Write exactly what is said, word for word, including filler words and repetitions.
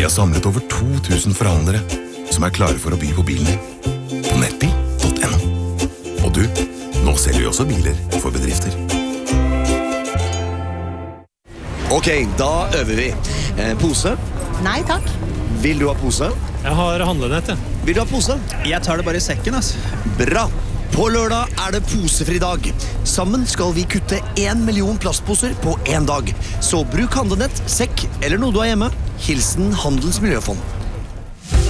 Vi har samlet over to tusen forhandlere som er klare for å by på bilen din på nettbil punktum no. Og du, nå selger vi også biler for bedrifter. Ok, da øver vi. Eh, pose? Nei, takk. Vil du ha pose? Jeg har handlenett, jeg. Vil du ha pose? Jeg tar det bare i sekken, ass. Bra! På lørdag er det posefri dag. Sammen skal vi kutte en million plastposer på en dag. Så bruk handlenett, sekk eller noe du har hjemme. Hilsen Handels Miljøfond.